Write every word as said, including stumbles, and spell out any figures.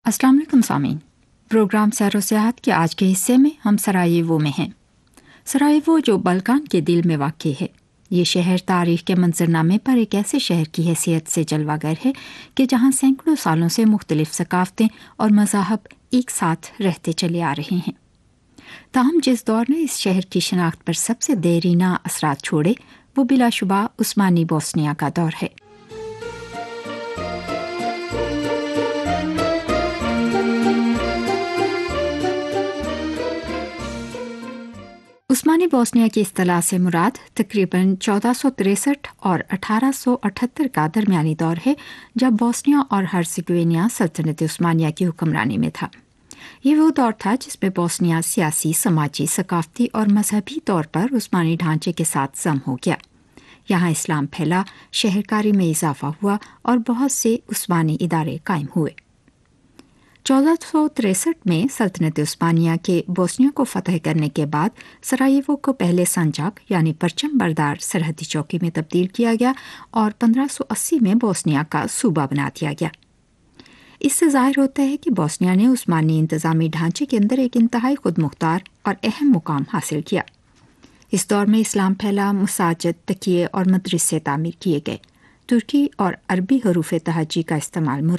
अस्सलाम वालेकुम सामीन। प्रोग्राम सैर व सियाहत के आज के हिस्से में हम सरायेवो में हैं। सरायेवो जो बल्कान के दिल में वाक़ है, ये शहर तारीख़ के मंजरनामे पर एक ऐसे शहर की हैसियत से जलवागर है कि जहाँ सैकड़ों सालों से मुख्तलिफ सकाफ़तें और मज़ाहब एक साथ रहते चले आ रहे हैं। ताहम जिस दौर ने इस शहर की शनाख्त पर सबसे देरीना असरात छोड़े, वो बिलाशुबा उस्मानी बोस्निया का दौर है। उस्मानी बोस्निया की इस्तिलाह से मुराद तकरीबन चौदह सौ तिरसठ और अठारह सौ अठहत्तर का दरमियानी दौर है, जब बोस्निया और हर्ज़ेगोविना सल्तनत उस्मानिया की हुक्मरानी में था। ये वो दौर था जिसमें बोस्निया सियासी, समाजी, सकाफ़ती और मजहबी तौर पर उस्मानी ढांचे के साथ जम हो गया। यहाँ इस्लाम फैला, शहरकारी में इजाफा हुआ और बहुत से उस्मानी इदारे कायम हुए। चौदह सौ तिरसठ में सल्तनत उस्मानिया के बोस्निया को फतह करने के बाद सरायेवो को पहले संजाक यानी परचम बरदार सरहदी चौकी में तब्दील किया गया और पंद्रह सौ अस्सी में बोस्निया का सूबा बना दिया गया। इससे जाहिर होता है कि बोस्निया ने उस्मानी इंतज़ामी ढांचे के अंदर एक इंतहाई खुद मुख्तार और अहम मुकाम हासिल किया। इस दौर में इस्लाम फैला, मसाजिद, तकिए और मदरसे तामीर किए गए। तुर्की और अरबी हरूफ तहज्जी का इस्तेमाल